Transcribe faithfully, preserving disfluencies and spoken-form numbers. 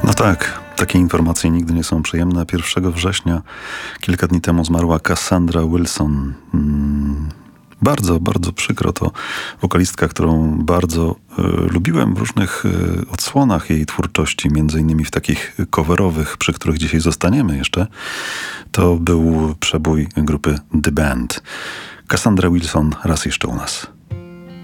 No tak, takie informacje nigdy nie są przyjemne. pierwszego września, kilka dni temu, zmarła Cassandra Wilson. Hmm. Bardzo, bardzo przykro. To wokalistka, którą bardzo y, lubiłem w różnych y, odsłonach jej twórczości, między innymi w takich coverowych, przy których dzisiaj zostaniemy jeszcze. To był przebój grupy The Band. Cassandra Wilson raz jeszcze u nas.